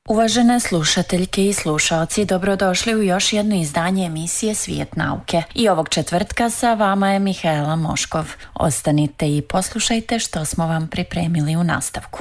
Uvažene slušateljke i slušalci, dobrodošli u još jedno izdanje emisije Svijet nauke. I ovog četvrtka sa vama je Mihaela Moškov. Ostanite i poslušajte što smo vam pripremili u nastavku.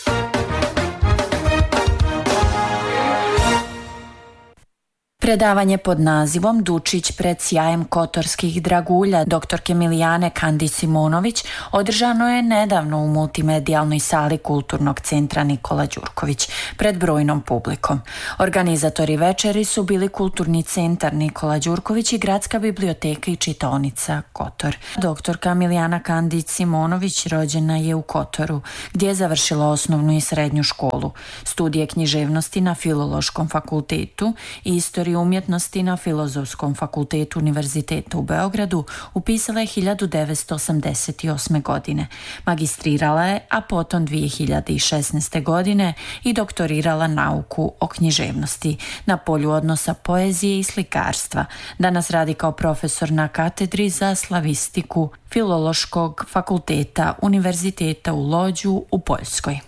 Predavanje pod nazivom Dučić pred sjajem kotorskih dragulja doktorke Milijane Kandić-Simonović održano je nedavno u multimedijalnoj sali Kulturnog centra Nikola Đurković pred brojnom publikom. Organizatori večeri su bili Kulturni centar Nikola Đurković i Gradska biblioteka i čitaonica Kotor. Doktorka Milijana Kandić-Simonović rođena je u Kotoru, gdje je završila osnovnu i srednju školu, studije književnosti na Filološkom fakultetu i istoriju umjetnosti na Filozofskom fakultetu Univerziteta u Beogradu upisala je 1988. godine. Magistrirala je, a potom 2016. godine i doktorirala nauku o književnosti na polju odnosa poezije i slikarstva. Danas radi kao profesor na katedri za slavistiku Filološkog fakulteta Univerziteta u Lođu u Poljskoj.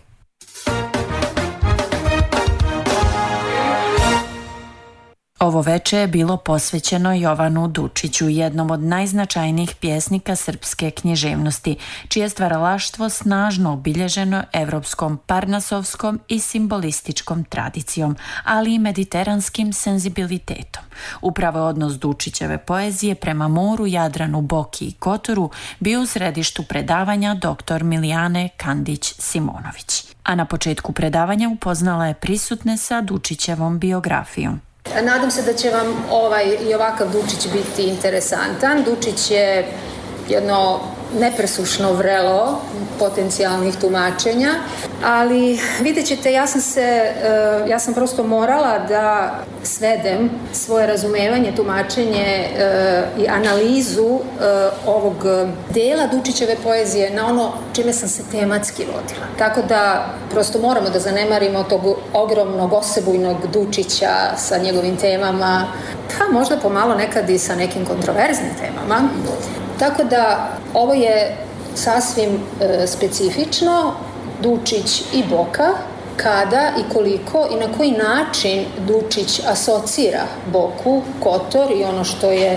Ovo veče je bilo posvećeno Jovanu Dučiću, jednom od najznačajnijih pjesnika srpske književnosti, čije stvaralaštvo snažno obilježeno evropskom, parnasovskom i simbolističkom tradicijom, ali i mediteranskim senzibilitetom. Upravo je odnos Dučićeve poezije prema moru, Jadranu, Boki i Kotoru bio u središtu predavanja dr. Milijane Kandić-Simonović. A na početku predavanja upoznala je prisutne sa Dučićevom biografijom. Nadam se da će vam i ovakav Dučić biti interesantan. Dučić je jedno nepresušno vrelo potencijalnih tumačenja, ali vidjet ćete, ja sam prosto morala da svedem svoje razumevanje, tumačenje i analizu ovog dela Dučićeve poezije na ono čime sam se tematski vodila. Tako da prosto moramo da zanemarimo tog ogromnog, osebujnog Dučića sa njegovim temama, pa možda pomalo nekad i sa nekim kontroverznim temama. Tako da ovo je sasvim specifično Dučić i Boka, kada i koliko i na koji način Dučić asocira Boku, Kotor i ono što je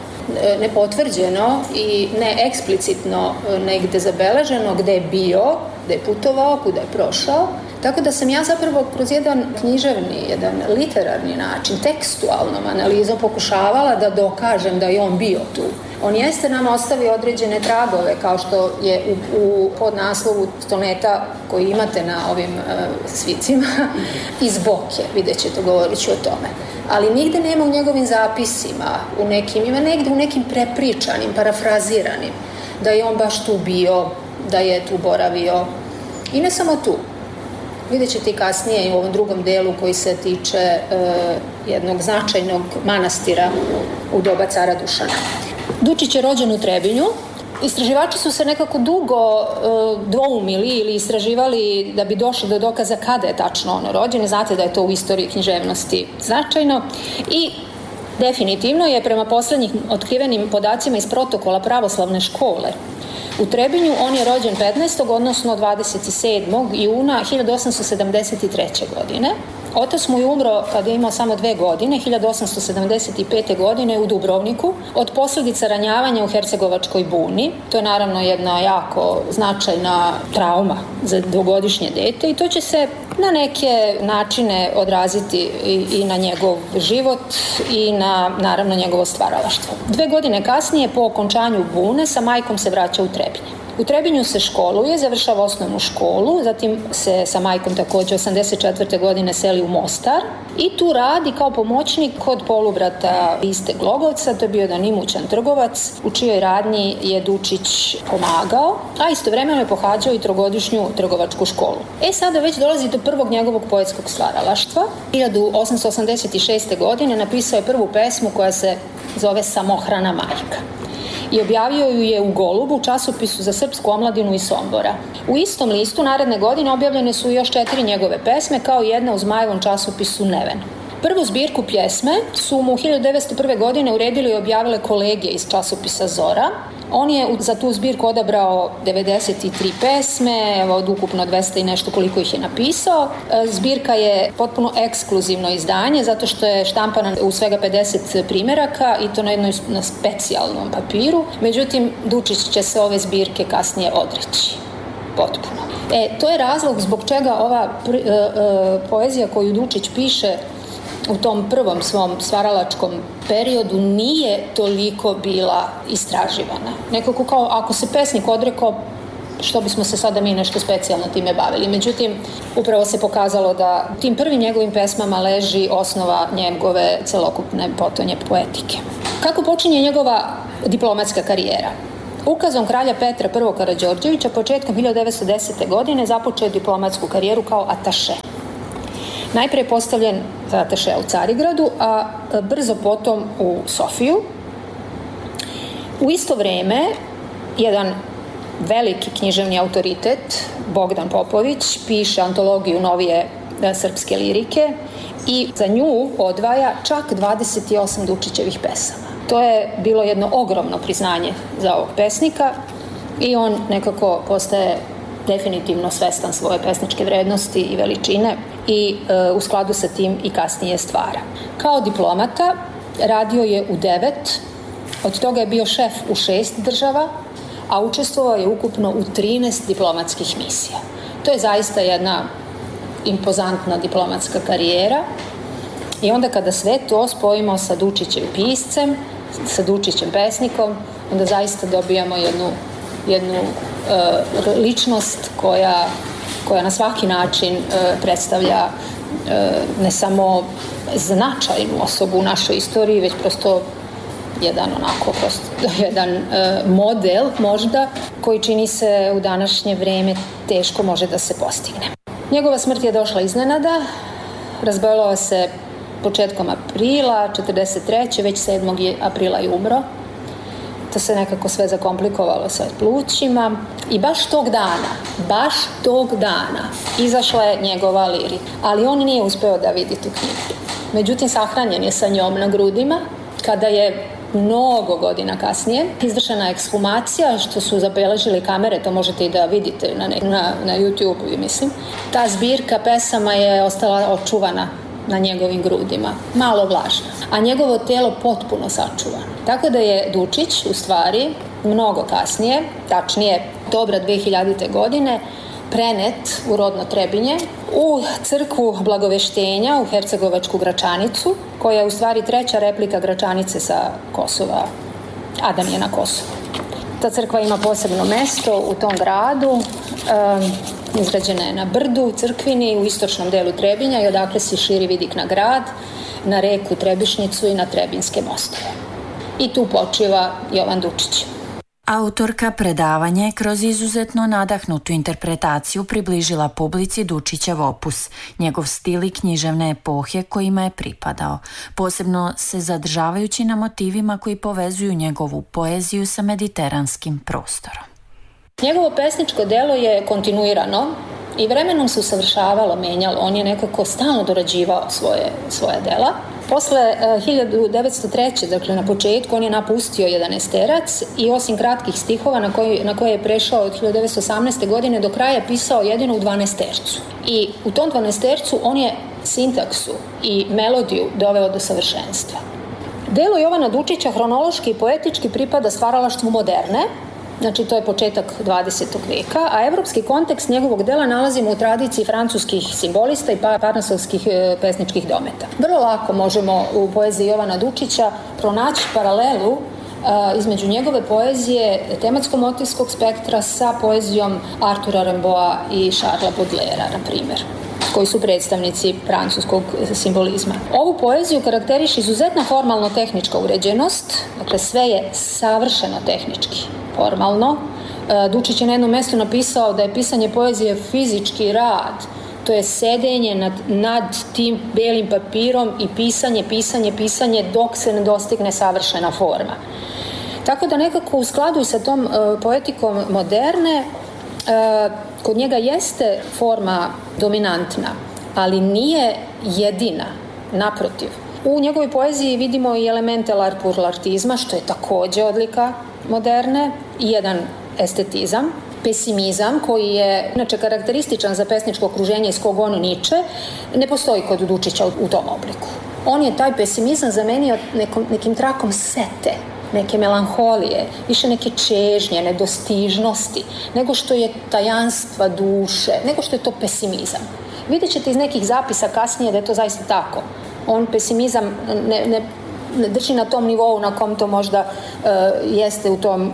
nepotvrđeno i neeksplicitno negde zabeleženo, gde je bio, gde je putovao, kuda je prošao. Tako da sam ja zapravo kroz jedan književni, jedan literarni način, tekstualnom analizom pokušavala da dokažem da je on bio tu. On jeste nam ostavio određene tragove, kao što je u podnaslovu soneta koji imate na ovim svicima, iz Boke, vidjet ćete, govorit ću o tome. Ali nigde nema u njegovim zapisima, ima negde u nekim prepričanim, parafraziranim, da je on baš tu bio, da je tu boravio. I ne samo tu. Vidjet ćete i kasnije i u ovom drugom delu koji se tiče jednog značajnog manastira u doba cara Dušana. Dučić je rođen u Trebinju. Istraživači su se nekako dugo dvoumili ili istraživali da bi došli do dokaza kada je tačno on rođen. Znate da je to u istoriji književnosti značajno i definitivno je prema poslednjih otkrivenim podacima iz protokola pravoslavne škole u Trebinju on je rođen 15. odnosno 27. juna 1873. godine. Otac mu je umro kada je imao samo 2 godine, 1875. godine u Dubrovniku, od posljedica ranjavanja u Hercegovačkoj buni. To je naravno jedna jako značajna trauma za dvogodišnje dete i to će se na neke načine odraziti i na njegov život i na, naravno, njegovo stvaralaštvo. 2 godine kasnije, po okončanju bune, sa majkom se vraća u Trebinje. U Trebinju se školuje, završava osnovnu školu, zatim se sa majkom također 84. godine seli u Mostar i tu radi kao pomoćnik kod polubrata Iste Glogovca, to je bio jedan imućan trgovac u čijoj radnji je Dučić pomagao, a istovremeno je pohađao i 3-godišnju trgovačku školu. Sada već dolazi do prvog njegovog poetskog stvaralaštva. 1886. godine napisao je prvu pesmu koja se zove Samohrana majka i objavio ju je u Golubu, časopisu za srpsku omladinu iz Sombora. U istom listu naredne godine objavljene su još 4 njegove pesme, kao jedna u Zmajevom časopisu Neven. Prvu zbirku pjesme su mu 1901. godine uredili i objavile kolege iz časopisa Zora, On je za tu zbirku odabrao 93 pesme, od ukupno 200 i nešto koliko ih je napisao. Zbirka je potpuno ekskluzivno izdanje, zato što je štampana u svega 50 primeraka i to na specijalnom papiru. Međutim, Dučić će se ove zbirke kasnije odreći. Potpuno. To je razlog zbog čega ova poezija koju Dučić piše u tom prvom svom stvaralačkom periodu nije toliko bila istraživana. Nekako kao ako se pesnik odrekao, što bismo se sada mi nešto specijalno time bavili. Međutim, upravo se pokazalo da tim prvim njegovim pesmama leži osnova njegove celokupne potonje poetike. Kako počinje njegova diplomatska karijera? Ukazom kralja Petra I. Karađorđevića početkom 1910. godine započeo je diplomatsku karijeru kao ataše. Najprije je postavljen za ataše u Carigradu, a brzo potom u Sofiju. U isto vreme, jedan veliki književni autoritet, Bogdan Popović, piše antologiju novije srpske lirike i za nju odvaja čak 28 Dučićevih pesama. To je bilo jedno ogromno priznanje za ovog pesnika i on nekako postaje definitivno svestan svoje pesničke vrednosti i veličine i u skladu sa tim i kasnije stvara. Kao diplomata radio je u 9, od toga je bio šef u 6 država, a učestvovao je ukupno u 13 diplomatskih misija. To je zaista jedna impozantna diplomatska karijera i onda kada sve to spojimo sa Dučićem piscem, sa Dučićem pesnikom, onda zaista dobijamo jednu ličnost koja na svaki način predstavlja ne samo značajnu osobu u našoj istoriji, već prosto jedan model možda koji čini se u današnje vreme teško može da se postigne. Njegova smrt je došla iznenada, razboleo se početkom aprila 1943. Već 7. aprila je umro. To se nekako sve zakomplikovalo sa plućima i baš tog dana izašla je njegova lirika. Ali on nije uspeo da vidi tu knjigu. Međutim, sahranjen je sa njom na grudima kada je mnogo godina kasnije izvršena ekshumacija, što su zabeležili kamere, to možete i da vidite na YouTube-u, mislim. Ta zbirka pesama je ostala očuvana na njegovim grudima, malo vlažna, a njegovo telo potpuno sačuvano. Tako da je Dučić, u stvari, mnogo kasnije, tačnije oktobra 2000. godine, prenet u rodno Trebinje, u crkvu Blagoveštenja, u Hercegovačku Gračanicu, koja je u stvari treća replika Gračanice sa Kosova, a da nije na Kosovu. Ta crkva ima posebno mesto u tom gradu, izgrađena je na brdu, crkvini, u istočnom delu Trebinja i odakle se širi vidik na grad, na reku Trebišnicu i na Trebinske mostove. I tu počiva Jovan Dučić. Autorka predavanja je kroz izuzetno nadahnutu interpretaciju približila publici Dučićev opus, njegov stil i književne epohe kojima je pripadao, posebno se zadržavajući na motivima koji povezuju njegovu poeziju sa mediteranskim prostorom. Njegovo pesničko delo je kontinuirano i vremenom se usavršavalo, menjalo. On je nekako stalno dorađivao svoje dela. Posle 1903. dakle na početku, on je napustio jedan esterac i osim kratkih stihova na koje je prešao od 1918. godine do kraja pisao jedino u 12-tercu. I u tom 12-tercu on je sintaksu i melodiju doveo do savršenstva. Delo Jovana Dučića hronološki i poetički pripada stvaralaštvu moderne, znači to je početak 20. veka, a evropski kontekst njegovog dela nalazimo u tradiciji francuskih simbolista i parnasovskih pesničkih dometa. Vrlo lako možemo u poeziji Jovana Dučića pronaći paralelu između njegove poezije tematsko-motivskog spektra sa poezijom Artura Rimbaud'a i Charlesa Baudelairea, na primjer, koji su predstavnici francuskog simbolizma. Ovu poeziju karakteriše izuzetna formalno-tehnička uređenost, dakle sve je savršeno tehnički, formalno. Dučić je na jednom mestu napisao da je pisanje poezije fizički rad, to je sedenje nad tim belim papirom i pisanje dok se ne dostigne savršena forma. Tako da nekako u skladu sa tom poetikom moderne, kod njega jeste forma dominantna, ali nije jedina, naprotiv. U njegovoj poeziji vidimo i elemente larpurlartizma, što je takođe odlika moderne i jedan estetizam, pesimizam koji je inače karakterističan za pesničko okruženje iz kog on niče, ne postoji kod Dučića u tom obliku. On je taj pesimizam zamenio nekim trakom sete, neke melanholije, više neke čežnje, nedostižnosti, nego što je tajanstva duše, nego što je to pesimizam. Vidjet ćete iz nekih zapisa kasnije da je to zaista tako. On pesimizam ne drži na tom nivou na kom to možda jeste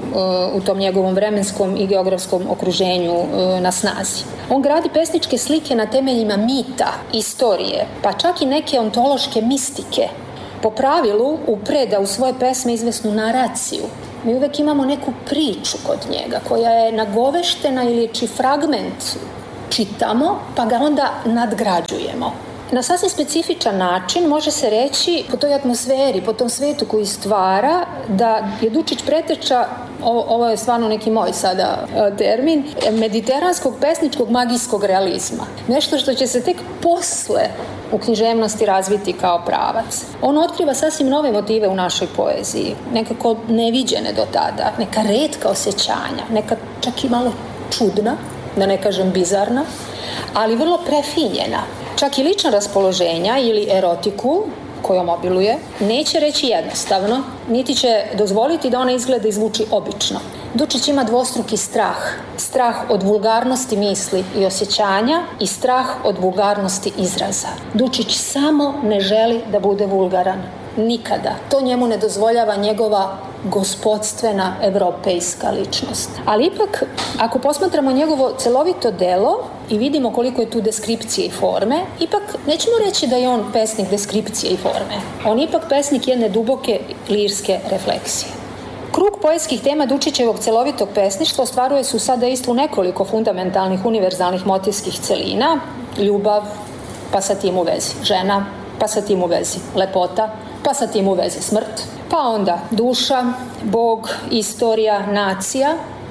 u tom njegovom vremenskom i geografskom okruženju na snazi. On gradi pesničke slike na temeljima mita, istorije, pa čak i neke ontološke mistike. Po pravilu upreda u svoje pesme izvesnu naraciju. Mi uvek imamo neku priču kod njega koja je nagoveštena ili čiji fragment čitamo pa ga onda nadgrađujemo. Na sasvim specifičan način može se reći po toj atmosferi, po tom svetu koji stvara da je Dučić preteča, ovo je stvarno neki moj sada termin, mediteranskog pesničkog magijskog realizma. Nešto što će se tek posle u književnosti razviti kao pravac. On otkriva sasvim nove motive u našoj poeziji, nekako neviđene do tada, neka retka osjećanja, neka čak i malo čudna, da ne kažem bizarna, ali vrlo prefinjena. Čak i lična raspoloženja ili erotiku kojom obiluje neće reći jednostavno, niti će dozvoliti da ona izgleda i zvuči obično. Dučić ima dvostruki strah. Strah od vulgarnosti misli i osjećanja i strah od vulgarnosti izraza. Dučić samo ne želi da bude vulgaran. Nikada. To njemu ne dozvoljava njegova gospodstvena evropejska ličnost. Ali ipak, ako posmatramo njegovo celovito delo i vidimo koliko je tu deskripcije i forme, ipak nećemo reći da je on pesnik deskripcije i forme. On je ipak pesnik jedne duboke lirske refleksije. Krug poetskih tema Dučićevog celovitog pesništva ostvaruje se u sadejstvu nekoliko fundamentalnih univerzalnih motivskih celina: ljubav, pa sa tim u vezi žena, pa sa tim u vezi lepota, pa sa tim u vezi smrt, pa onda duša, Bog, istorija, nacija,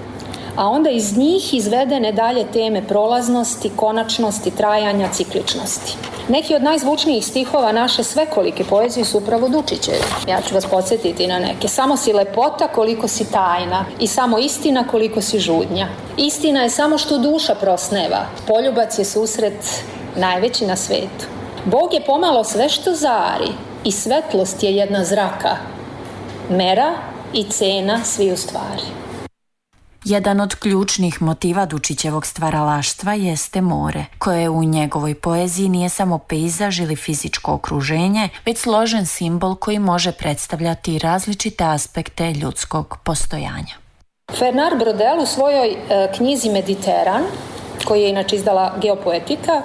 a onda iz njih izvedene dalje teme prolaznosti, konačnosti, trajanja, cikličnosti. Neki od najzvučnijih stihova naše svekolike poezije su upravo Dučićevi. Ja ću vas podsjetiti na neke. Samo si lepota koliko si tajna i samo istina koliko si žudnja. Istina je samo što duša prosneva, poljubac je susret najveći na svetu. Bog je pomalo sve što zari i svetlost je jedna zraka, mera i cena svi u stvari. Jedan od ključnih motiva Dučićevog stvaralaštva jeste more, koje u njegovoj poeziji nije samo pejzaž ili fizičko okruženje, već složen simbol koji može predstavljati različite aspekte ljudskog postojanja. Bernard Brodel u svojoj knjizi Mediteran, koji je inače izdala Geopoetika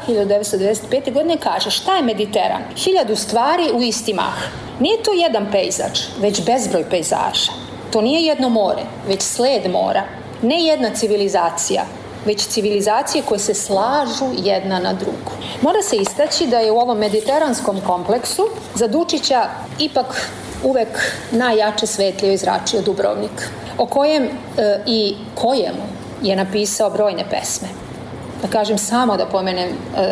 1995. godine, kaže: šta je Mediteran? 1000 stvari u isti mah. Nije to jedan pejzaž, već bezbroj pejzaža. To nije jedno more, već sled mora. Ne jedna civilizacija, već civilizacije koje se slažu jedna na drugu. Mora se istaći da je u ovom mediteranskom kompleksu za Dučića ipak uvek najjače svetlio i zračio Dubrovnik, o kojem i kojemu je napisao brojne pesme. Da kažem, samo da pomenem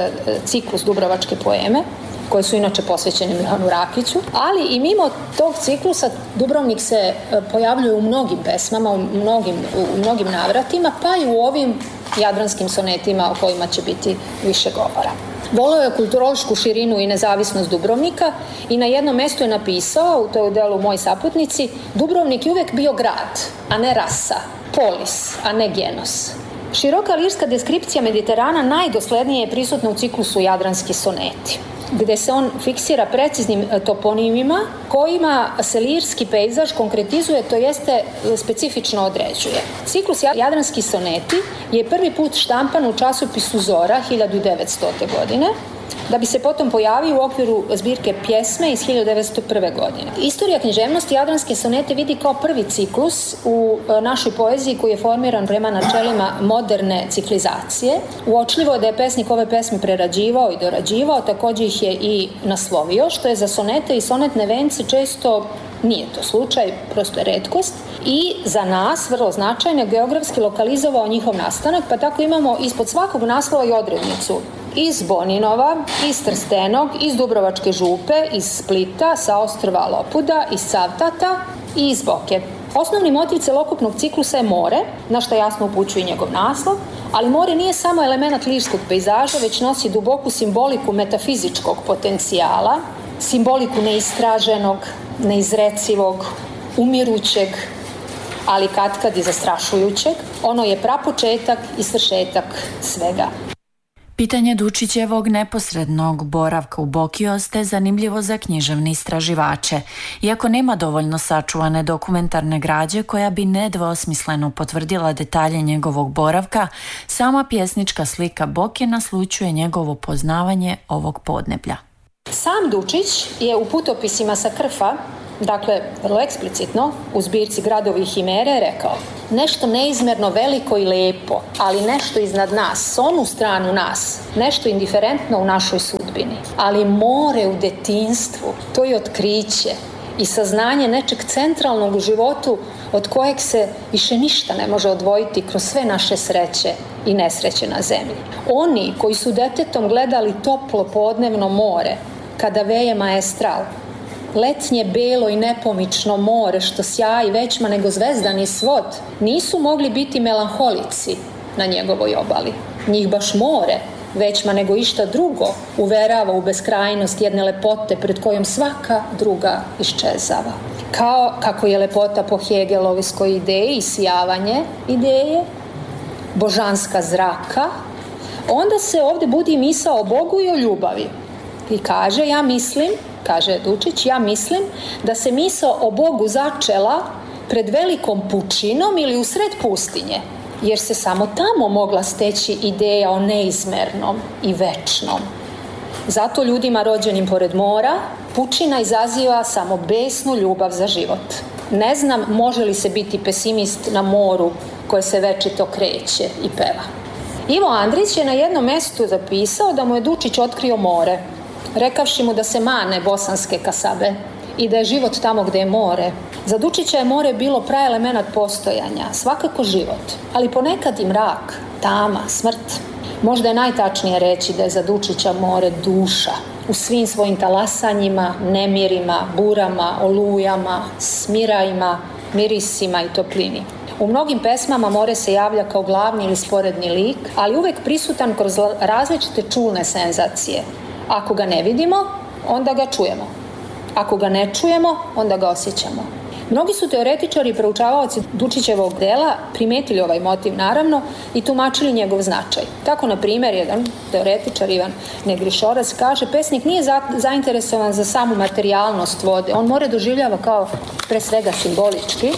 ciklus Dubrovačke poeme, koje su inače posvećene Milanu Rakiću, ali i mimo tog ciklusa Dubrovnik se pojavljuje u mnogim pesmama, u mnogim navratima, pa i u ovim jadranskim sonetima o kojima će biti više govora. Voleo je kulturološku širinu i nezavisnost Dubrovnika i na jednom mestu je napisao, u toj delu Moji saputnici: Dubrovnik je uvek bio grad, a ne rasa, polis, a ne genos. Široka lirska deskripcija Mediterana najdoslednije je prisutna u ciklusu Jadranski soneti, gde se on fiksira preciznim toponimima kojima se lirski pejzaž konkretizuje, to jeste specifično određuje. Ciklus Jadranski soneti je prvi put štampan u časopisu Zora 1900. godine, da bi se potom pojavio u okviru zbirke pjesme iz 1901. godine. Istorija književnosti Jadranske sonete vidi kao prvi ciklus u našoj poeziji koji je formiran prema načelima moderne ciklizacije. Uočljivo je da je pesnik ove pesme prerađivao i dorađivao, također ih je i naslovio, što je za sonete i sonetne vence često nije to slučaj, prosto je retkost, i za nas vrlo značajno geografski lokalizovao njihov nastanak, pa tako imamo ispod svakog naslova i odrednicu iz Boninova, iz Trstenog, iz Dubrovačke župe, iz Splita, sa ostrva Lopuda, iz Cavtata i iz Boke. Osnovni motiv celokupnog ciklusa je more, na što jasno upućuje i njegov naslov, ali more nije samo element lirskog pejzaža, već nosi duboku simboliku metafizičkog potencijala, simboliku neistraženog, neizrecivog, umirućeg, ali katkad i zastrašujućeg. Ono je prapočetak i svršetak svega. Pitanje Dučićevog neposrednog boravka u Boki ostaje zanimljivo za književne istraživače. Iako nema dovoljno sačuvane dokumentarne građe koja bi nedvosmisleno potvrdila detalje njegovog boravka, sama pjesnička slika Boke naslućuje njegovo poznavanje ovog podneblja. Sam Dučić je u putopisima sa Krfa, dakle, vrlo eksplicitno, u zbirci Gradovi i himere rekao: nešto neizmerno veliko i lepo, ali nešto iznad nas, s onu stranu nas, nešto indiferentno u našoj sudbini. Ali more u detinjstvu, to je otkriće i saznanje nečeg centralnog u životu od kojeg se više ništa ne može odvojiti kroz sve naše sreće i nesreće na zemlji. Oni koji su detetom gledali toplo podnevno more, kada veje maestral, letnje belo i nepomično more što sjaji većma nego zvezdani svod, nisu mogli biti melanholici na njegovoj obali. Njih baš more, većma nego išta drugo, uverava u beskrajnost jedne lepote pred kojom svaka druga iščezava. Kao kako je lepota po Hegelovskoj ideji i sijavanje ideje, božanska zraka, onda se ovdje budi misao o Bogu i o ljubavi. I kaže, kaže Dučić, ja mislim da se misao o Bogu začela pred velikom pučinom ili usred pustinje, jer se samo tamo mogla steći ideja o neizmernom i večnom. Zato ljudima rođenim pored mora, pučina izaziva samo besnu ljubav za život. Ne znam može li se biti pesimist na moru koje se večito kreće i peva. Ivo Andrić je na jednom mjestu zapisao da mu je Dučić otkrio more, rekavši mu da se mane bosanske kasabe i da je život tamo gdje je more. Za Dučića je more bilo praelemenat postojanja, svakako život, ali ponekad i mrak, tama, smrt. Možda je najtačnije reći da je za Dučića more duša, u svim svojim talasanjima, nemirima, burama, olujama, smirajima, mirisima i toplini. U mnogim pesmama more se javlja kao glavni ili sporedni lik, ali uvijek prisutan kroz različite čulne senzacije. Ako ga ne vidimo, onda ga čujemo. Ako ga ne čujemo, onda ga osjećamo. Mnogi su teoretičari i proučavaoci Dučićevog dela primetili ovaj motiv, naravno, i tumačili njegov značaj. Tako, na primjer, jedan teoretičar, Ivan Negrišorac, kaže: pesnik nije zainteresovan za samu materijalnost vode. On more doživljava kao pre svega simbolički.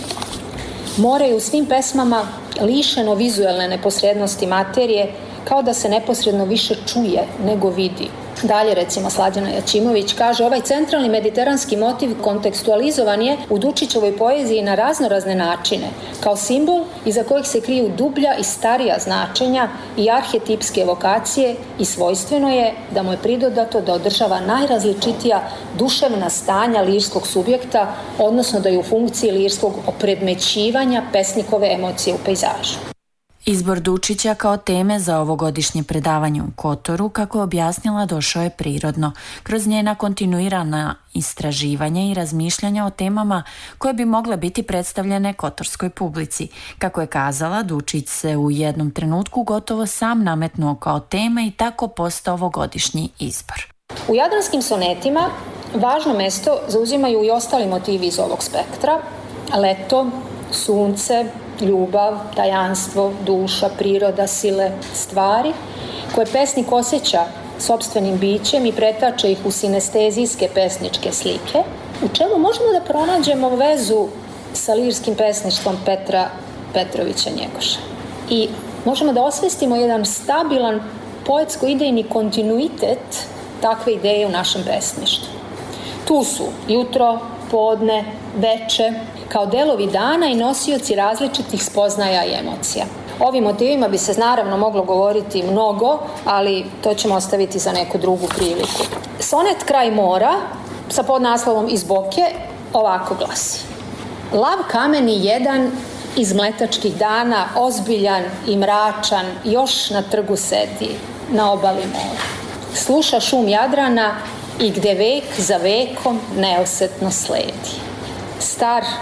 More je u svim pesmama lišeno vizualne neposrednosti materije, kao da se neposredno više čuje nego vidi. Dalje, recimo, Slađana Jačimović kaže: ovaj centralni mediteranski motiv kontekstualizovan je u Dučićevoj poeziji na raznorazne načine, kao simbol iza kojeg se kriju dublja i starija značenja i arhetipske evokacije, i svojstveno je da mu je pridodato da održava najrazličitija duševna stanja lirskog subjekta, odnosno da je u funkciji lirskog opredmećivanja pesnikove emocije u pejzažu. Izbor Dučića kao teme za ovogodišnje predavanje u Kotoru, kako je objasnila, došao je prirodno, kroz njena kontinuirana istraživanja i razmišljanja o temama koje bi mogle biti predstavljene kotorskoj publici. Kako je kazala, Dučić se u jednom trenutku gotovo sam nametnuo kao tema i tako postao ovogodišnji izbor. U jadranskim sonetima važno mesto zauzimaju i ostali motivi iz ovog spektra: leto, sunce, ljubav, tajanstvo, duša, priroda, sile, stvari, koje pesnik osjeća sopstvenim bićem i pretača ih u sinestezijske pesničke slike, u čemu možemo da pronađemo vezu sa lirskim pesništvom Petra Petrovića Njegoša. I možemo da osvestimo jedan stabilan poetsko-idejni kontinuitet takve ideje u našem pesništvu. Tu su jutro, podne, veče, kao delovi dana i nosioci različitih spoznaja i emocija. Ovim motivima bi se naravno moglo govoriti mnogo, ali to ćemo ostaviti za neku drugu priliku. Sonet Kraj mora sa podnaslovom Iz Boke ovako glasi: lav kameni jedan iz mletačkih dana, ozbiljan i mračan, još na trgu sedi, na obali mora. Sluša šum Jadrana i gde vek za vekom neosetno sledi. Star,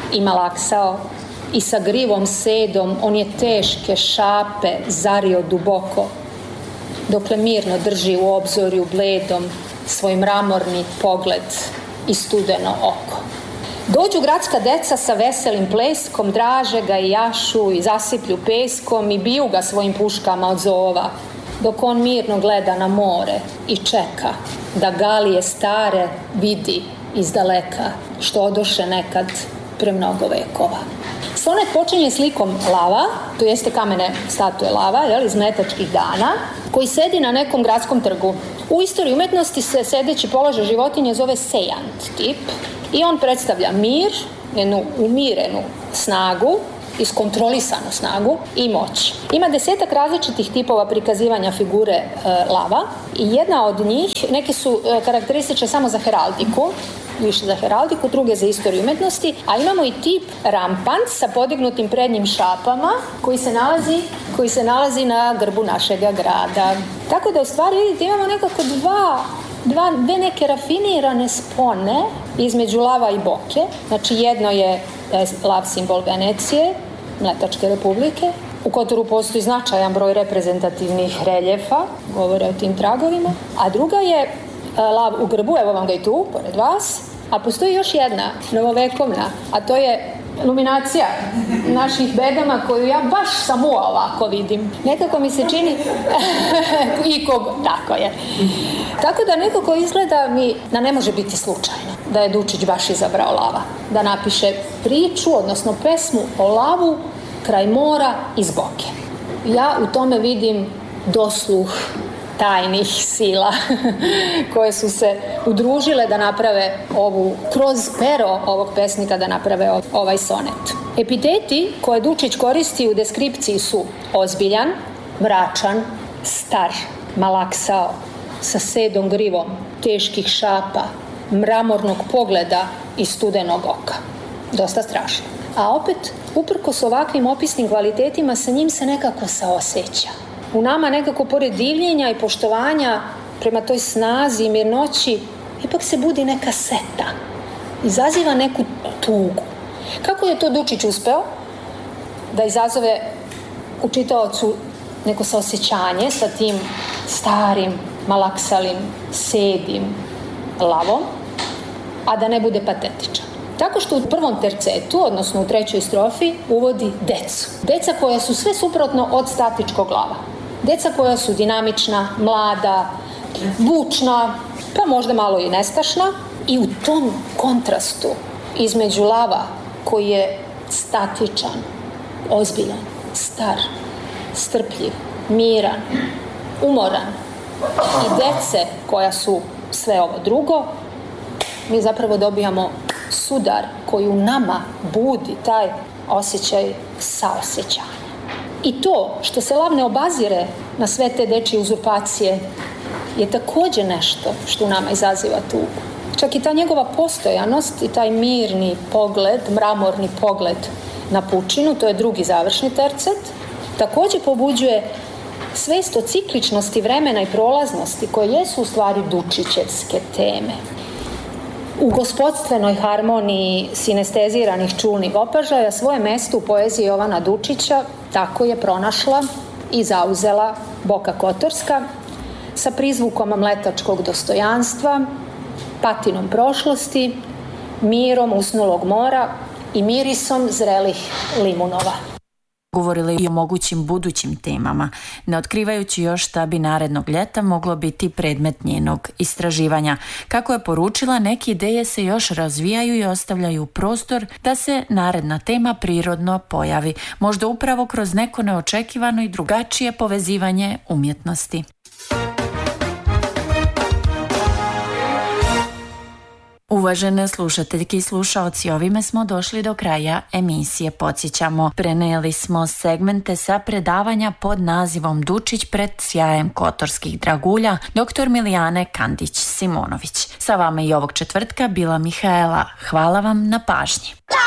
i malaksao i sa grivom sedom on je teške šape zario duboko, dokle mirno drži u obzorju bledom svoj mramorni pogled i studeno oko. Dođu gradska deca sa veselim pleskom, draže ga i jašu i zasiplju peskom i biju ga svojim puškama od zova, dok on mirno gleda na more i čeka da galije stare vidi iz daleka, što odoše nekad pre mnogo vekova. Sonet počinje slikom lava, to jeste kamene statue lava, iz mletačkih dana, koji sedi na nekom gradskom trgu. U istoriji umetnosti se sedeći položaj životinje zove sejant tip i on predstavlja mir, jednu umirenu snagu, iskontrolisanu snagu i moć. Ima 10 različitih tipova prikazivanja figure lava i jedna od njih, neke su karakteristične samo za heraldiku, više za heraldiku, druge za istoriju umetnosti, a imamo i tip rampant sa podignutim prednjim šapama koji se nalazi na grbu našeg grada. Tako da u stvari vidite imamo nekako dve neke rafinirane spone između lava i boke. Znači jedno je lav simbol Venecije, Mletačke republike. U Kotoru postoji značajan broj reprezentativnih reljefa, govore o tim tragovima. A druga je lav u grbu, evo vam ga i tu, pored vas. A postoji još jedna novovekovna, a to je iluminacija naših bedema koju ja baš samo ovako vidim. Nekako mi se čini tako je. Tako da nekako izgleda mi da ne može biti slučajno da je Dučić baš izabrao lava. Da napiše priču, odnosno pesmu o lavu kraj mora iz Boke. Ja u tome vidim dosluh tajnih sila koje su se udružile da naprave kroz pero ovog pesnika da naprave ovaj sonet. Epiteti koje Dučić koristi u deskripciji su ozbiljan, mračan, star, malaksao, sa sedom grivom, teških šapa, mramornog pogleda i studenog oka. Dosta strašno. A opet, uprkos ovakvim opisnim kvalitetima, sa njim se nekako saoseća. U nama nekako pored divljenja i poštovanja prema toj snazi i mirnoći, ipak se budi neka seta. Izaziva neku tugu. Kako je to Dučić uspeo da izazove u čitaocu neko saosećanje sa tim starim, malaksalim, sedim lavom, a da ne bude patetičan? Tako što u prvom tercetu, odnosno u trećoj strofi, uvodi decu. Deca koja su sve suprotno od statičkog lava. Deca koja su dinamična, mlada, bučna, pa možda malo i nestašna. I u tom kontrastu između lava koji je statičan, ozbiljan, star, strpljiv, miran, umoran i dece koja su sve ovo drugo, mi zapravo dobijamo sudar koji u nama budi taj osjećaj saosećanja. I to što se lav ne obazire na sve te dečije uzurpacije je također nešto što u nama izaziva tugu. Čak i ta njegova postojanost i taj mirni pogled, mramorni pogled na pučinu, to je drugi završni tercet, također pobuđuje svest o cikličnosti vremena i prolaznosti koje jesu u stvari dučićevske teme. U gospodstvenoj harmoniji sinesteziranih čulnih opažaja svoje mesto u poeziji Jovana Dučića tako je pronašla i zauzela Boka Kotorska sa prizvukom mletačkog dostojanstva, patinom prošlosti, mirom usnulog mora i mirisom zrelih limunova. Govorili i o mogućim budućim temama, ne otkrivajući još šta bi narednog ljeta moglo biti predmet njenog istraživanja. Kako je poručila, neke ideje se još razvijaju i ostavljaju prostor da se naredna tema prirodno pojavi, možda upravo kroz neko neočekivano i drugačije povezivanje umjetnosti. Uvažene slušateljke i slušaoci, ovime smo došli do kraja emisije. Podsjećamo, prenijeli smo segmente sa predavanja pod nazivom Dučić pred sjajem kotorskih dragulja dr. Milijane Kandić-Simonović. Sa vama i ovog četvrtka bila Mihaela. Hvala vam na pažnji.